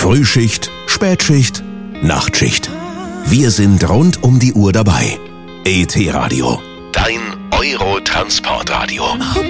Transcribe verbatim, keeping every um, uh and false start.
Frühschicht, Spätschicht, Nachtschicht. Wir sind rund um die Uhr dabei. E T Radio. Dein Euro-Transportradio.